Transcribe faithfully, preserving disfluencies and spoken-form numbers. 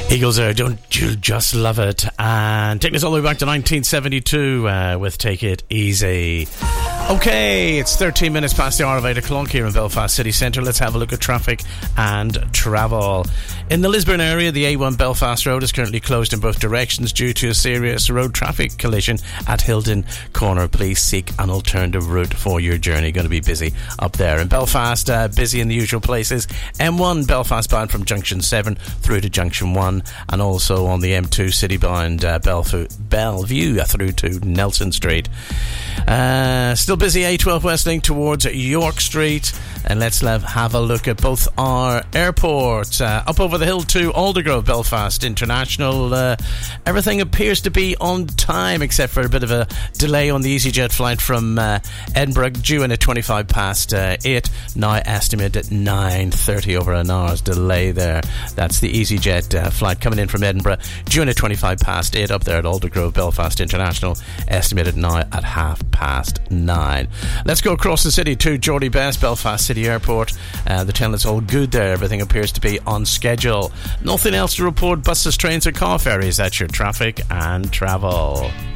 Eagles are Don't You Just Love It, and taking us all the way back to nineteen seventy-two uh, with Take It Easy. Okay, it's thirteen minutes past the hour of eight o'clock here in Belfast City Centre. Let's have a look at traffic and travel. In the Lisburn area, the A one Belfast Road is currently closed in both directions due to a serious road traffic collision at Hilton Corner. Please seek an alternative route for your journey. Going to be busy up there. In Belfast, uh, busy in the usual places. M one Belfast bound from Junction seven through to Junction one, and also on the M two city bound uh, Bellevue, Bellevue through to Nelson Street. Uh, still busy A twelve West Link towards York Street. And let's have a look at both our airports. Uh, up over the hill to Aldergrove Belfast International. Uh, everything appears to be on time except for a bit of a delay on the EasyJet flight from uh, Edinburgh, due in at twenty-five past eight. Now estimated at nine thirty, over an hour's delay there. That's the EasyJet uh, flight coming in from Edinburgh, due in at twenty-five past eight up there at Aldergrove Belfast International. Estimated now at half past nine. Let's go across the city to Geordie Best Belfast City Airport. Uh, the telling it's all good there. Everything appears to be on schedule. Nothing else to report. Buses, trains or car ferries. That's your traffic and travel.